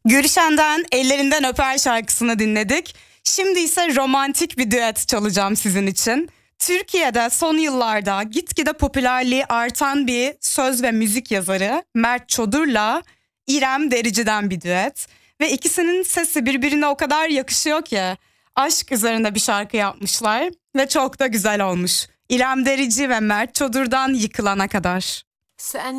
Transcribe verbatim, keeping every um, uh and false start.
Gülşen'den Ellerinden Öper şarkısını dinledik. Şimdi ise romantik bir düet çalacağım sizin için. Türkiye'de son yıllarda gitgide popülerliği artan bir söz ve müzik yazarı Mert Çodur'la İrem Derici'den bir düet. Ve ikisinin sesi birbirine o kadar yakışıyor ki aşk üzerine bir şarkı yapmışlar ve çok da güzel olmuş. İrem Derici ve Mert Çodur'dan Yıkılana Kadar. Sen